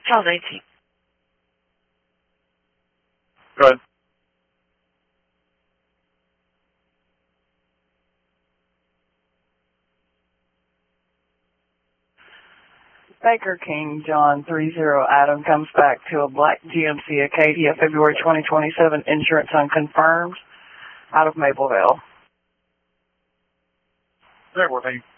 Child 18. Go ahead. Baker King John 30 Adam comes back to a black GMC Acadia, February 2027, insurance unconfirmed, out of Mapleville. There, 14.